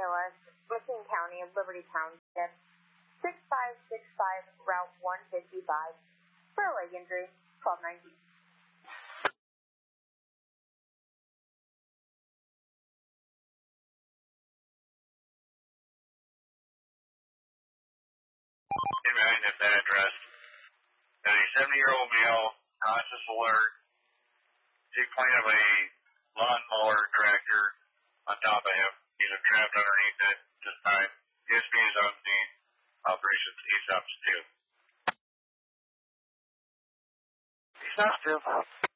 ALS, McKean County, Liberty Township, 6565 Route 155, for a leg injury, 1290. Behind at that address. Got a 70-year-old male, conscious alert, big point of a lawnmower tractor on top of him. He's trapped underneath it this time. DSP is on scene. Operations ESOPs 2. ESOPs 2.